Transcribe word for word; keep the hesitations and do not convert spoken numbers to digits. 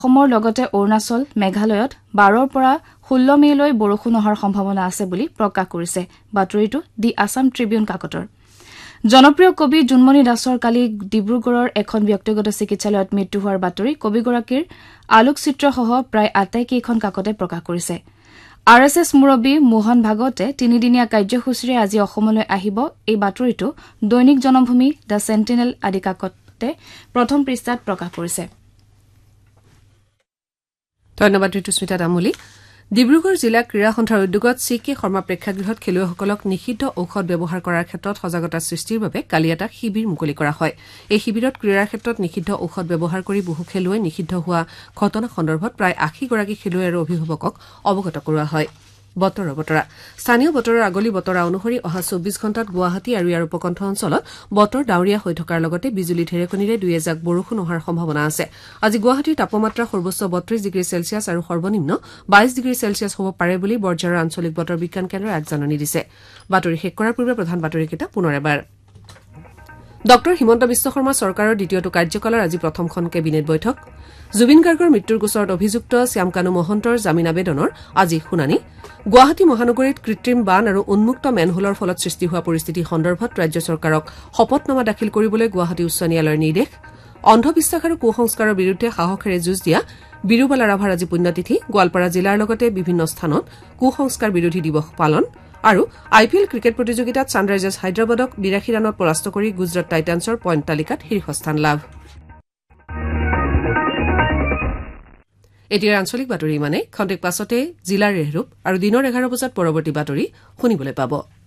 অসমৰ লগতে অৰুণাচল মেঘালয়ত বাৰৰ পৰা ষোল্ল মেলৈ বৰষুণ হোৱাৰ সম্ভাৱনা আছে বুলি প্ৰকাশ কৰিছে বাতৰিটো দি আছাম ট্ৰিবিউন কাকতৰ জনপ্ৰিয় কবি জুনমণি দাসৰ কালি ডিব্ৰুগড়ৰ এখন ব্যক্তিগত চিকিৎসালয়ত মৃত্যু হোৱাৰ বাতৰি কবিগৰাকীৰ আলোকচিত্ৰসহ প্ৰায় আটাইকেইখন কাকতে প্ৰকাশ কৰিছে আৰ এছ এছ মুৰব্বী মোহন ভাগৱতে তিনিদিনীয়া কাৰ্যসূচীৰে আজি অসমলৈ আহিব এই বাতৰিটো দৈনিক জনমভূমি দ্য চেণ্টিনেল আদি কাকতে প্ৰথম পৃষ্ঠাত প্ৰকাশ কৰিছে ধন্যবাদ ঋতুস্মিতা তামুলী ডিব্ৰুগড় জিলা ক্ৰীড়া সন্থাৰ উদ্যোগত চি কে শৰ্মা প্ৰেক্ষাগৃহত খেলুৱৈসকলক নিষিদ্ধ ঔষধ ব্যৱহাৰ কৰাৰ ক্ষেত্ৰত সজাগতা সৃষ্টিৰ বাবে কালি এটা শিবিৰ মুকলি কৰা হয় এই শিবিৰত ক্ৰীড়াৰ ক্ষেত্ৰত নিষিদ্ধ ঔষধ ব্যৱহাৰ কৰি বহু খেলুৱৈ নিষিদ্ধ হোৱা ঘটনা সন্দৰ্ভত প্ৰায় আশী গৰাকী খেলুৱৈ আৰু অভিভাৱকক অৱগত কৰোৱা হয় বতৰৰ বতৰা স্থানীয় বতৰৰ আগলি বতৰা অনুসৰি অহা চৌব্বিছ ঘণ্টাত গুৱাহাটী আৰু ইয়াৰ উপকণ্ঠ অঞ্চলত বতৰ ডাৱৰীয়া হৈ থকাৰ লগতে বিজুলী ঢেৰেকনিৰে দুই এজাক বৰষুণ হোৱাৰ সম্ভাৱনা আছে আজি গুৱাহাটীৰ তাপমাত্ৰা সৰ্বোচ্চ বত্ৰিশ ডিগ্ৰী চেলছিয়াছ আৰু সৰ্বনিম্ন বাইশ ডিগ্ৰী চেলছিয়াছ হ'ব পাৰে বুলি বৰঝাৰৰ আঞ্চলিক বতৰ বিজ্ঞান কেন্দ্ৰই আগজাননী দিছে বাতৰি শেষ কৰাৰ পূৰ্বে প্ৰধান বাতৰিকেইটা পুনৰ এবাৰ ডক্টৰ হিমন্ত বিশ্ব শৰ্মা চৰকাৰৰ দ্বিতীয়টো কাৰ্যকালৰ আজি প্ৰথমখন কেবিনেট বৈঠক জুবিন গাৰ্গৰ মৃত্যুৰ গোচৰত অভিযুক্ত শ্যামকানু মহন্তৰ জামিন আবেদনৰ আজি শুনানি গুৱাহাটী মহানগৰীত কৃত্ৰিম বান আৰু উন্মুক্ত মেনহোলৰ ফলত সৃষ্টি হোৱা পৰিস্থিতি সন্দৰ্ভত ৰাজ্য চৰকাৰক শপতনামা দাখিল কৰিবলৈ গুৱাহাটী উচ্চ ন্যায়ালয়ৰ নিৰ্দেশ অন্ধবিশ্বাস আৰু কুসংস্কাৰৰ বিৰুদ্ধে সাহসেৰে যুঁজ দিয়া বিৰুবালা ৰাভাৰ আজি পুণ্যতিথি গোৱালপাৰা জিলাৰ লগতে বিভিন্ন স্থানত কুসংস্কাৰ বিৰোধী দিৱস পালন আৰু আই পি এল ক্ৰিকেট প্ৰতিযোগিতাত ছানৰাইজাৰ্ছ হায়দৰাবাদক বিৰাশী ৰানত পৰাস্ত কৰি গুজৰাট টাইটান্ছৰ পইণ্ট তালিকাত শীৰ্ষস্থান লাভ এতিয়াৰ আঞ্চলিক বাতৰি ইমানে খন্তেক পাছতে জিলাৰ ৰেহৰূপ আৰু দিনৰ এঘাৰ বজাত পৰৱৰ্তী বাতৰি শুনিবলৈ পাব